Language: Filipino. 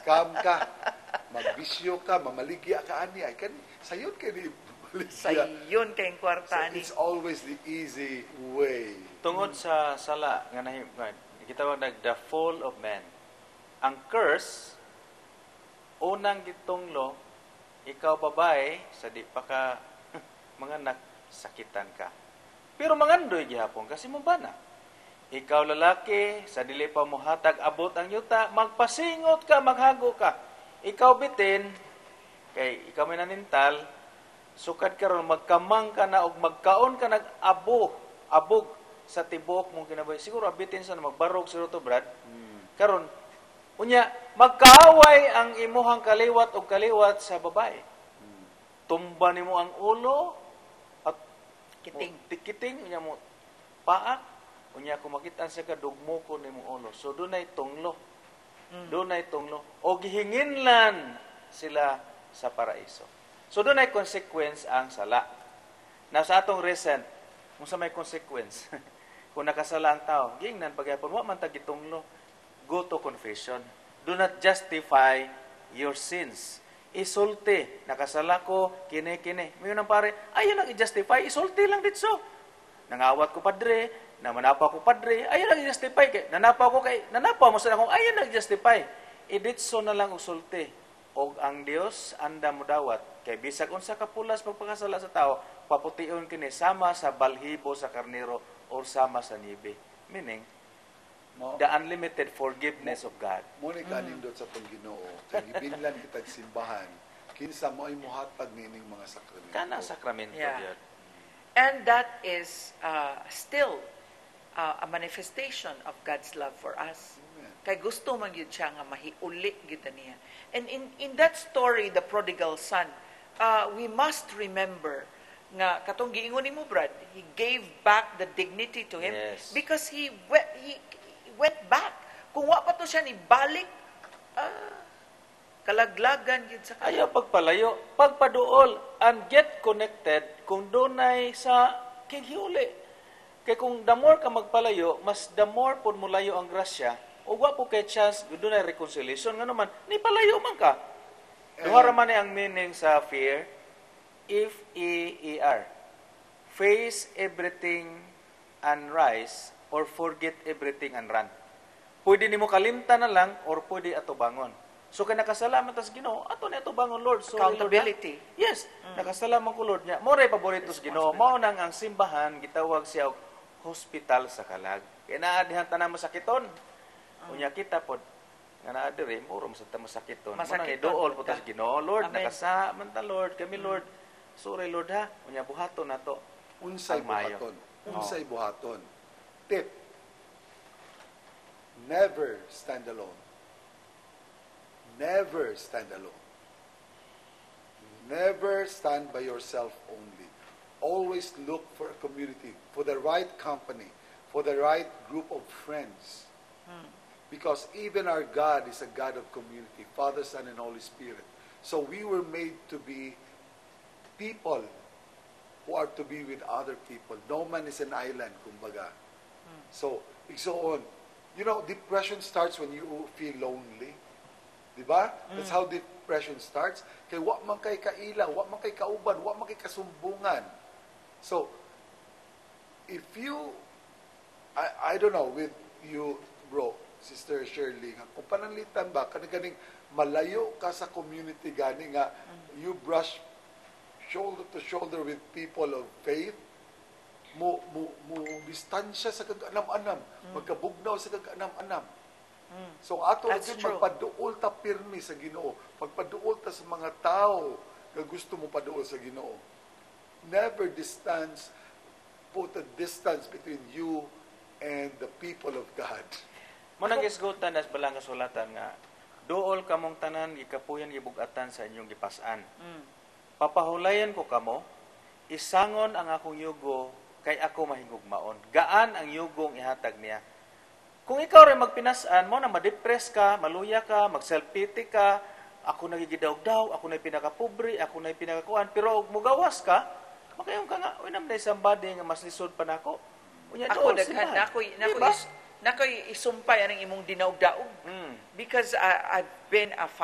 ma-scam ka, magbisyo ka, mamaligya ka ani ay kan sayon kay ni Sayon kayong kwarta ni. It's always the easy way. Tungod sa sala nga kita nag the fall of man. Ang curse unang gitunglo ikaw babae sa di pa ka mga anak sakitan ka. Pero mangandoy gihapon kasi mo bana. Ikaw lalaki sa dili pa mo hatag abot ang yuta, magpasingot ka, maghago ka. Ikaw bitin kay ikaw may nanintal sukad karon magkamang ka na og magkaon ka nag-abog sa tibok mong kinabuhi. Siguro abitin sa magbarog siguro to Brad. Karon unya magkaaway ang imuhang kaliwat og kaliwat sa babae. Tumba nimo ang ulo at kiting unya mo paak unya kung makita sa kadugmo ko nimo ulo. So dunay tunglo. Dunay tunglo og gihinginlan sila sa paraiso. So doon ay consequence ang sala. Na sa atong recent, kung sa may consequence, kung nakasala ang tao, gingnan pagyapon, wa man tagitunglo, go to confession. Do not justify your sins. Isulti, nakasala ko, kine-kine. Mayon ang pare, ayun ang i-justify, isulti lang ditso. Nangawat ko padre, namanapa ko padre, ayun ang i-justify. Nanapa mo sa akong, ayun ang i-justify. Iditso na lang usulti. Og ang Dios anda mo dawat kay bisag unsa ka pulas pagpakasala sa tao papution kini sama sa balhibo sa karnero or sama sa nibe, meaning the unlimited forgiveness of God. Mo ni kanindot sa tong Ginoo kay gibinlan kita simbahan kinsa mo'y muhatag nining mga sakramento. Kana sakramento yun. And that is still a manifestation of God's love for us. Kay gusto man yun siya nga mahiuli kita niya. And in that story, the prodigal son, we must remember nga katong giingon nimo Brad, he gave back the dignity to him because he went back. Kung wa pa to siya ni balik, kalaglagan yun sa ayaw pagpalayo, pagpaduol and get connected kung dunay sa kighiuli. Kay kung the more ka magpalayo, mas the more pud mulayo ang grasya. O wa po kay chance, doon na reconciliation. Nga naman, ni palayo man ka. Duhara man ang meaning sa fear. F-E-E-R. Face everything and rise or forget everything and run. Pwede ni mo kalimtan na lang or pwede ato bangon. So kay nakasalamat tas Ginoo, ato na ato bangon Lord. So accountability. Lord, yes, nakasalamat ko Lord niya. Mo ray paborito sa Ginoo. Mao nang ang simbahan gitawag siya og hospital sa kalag. Kay naa dihan tanan mo sakiton. Unya kita pod nga naa diri muro sa tamo sakiton. Mo nang iduol po tas Ginoo, Lord, nakasa man ta Lord, kami Lord. Sorry Lord ha. Unya buhaton nato. Unsay buhaton. Unsay buhaton. Tip. Never stand alone. Never stand alone. Never stand by yourself only. Always look for a community, for the right company, for the right group of friends. Because even our God is a God of community, Father, Son, and Holy Spirit. So we were made to be people who are to be with other people. No man is an island, kumbaga. So, igsoon. You know, depression starts when you feel lonely. Diba? That's how depression starts. Kay wa man kay kaila, wa man kay kauban, wa man kay kasumbungan. So, if you, I don't know, with you, bro, Sister Shirley, kung pananglitan ba, kaning malayo ka sa community gani nga, you brush shoulder to shoulder with people of faith, mo distansya sa kag-anam-anam, magkabugnaw sa kag-anam-anam. So ato rin magpaduol ta pirmi sa Ginoo, pagpaduol ta sa mga tao nga gusto mo paduol sa Ginoo. Never put a distance between you and the people of God. Manang isgutan nas balang kasulatan nga duol kamong tanan gikapuyan gibug-atan sa inyong gipas-an. Papahulayan ko kamo, isangon ang akong yugo kay ako mahigugmaon. Gaan ang yugong ihatag niya. Kung ikaw rin magpinasan mo na ma-depress ka, maluya ka, mag-self-pity ka, ako nagigidaw-daw, ako na'y pinakapobre, ako na'y pinakakuan, pero mugawas ka, makayong ka nga, uy naman na somebody nga mas lisod pa na ako. Unya, ako daghan, nako'y isumpay anang imong dinaw-daog. Because I've been a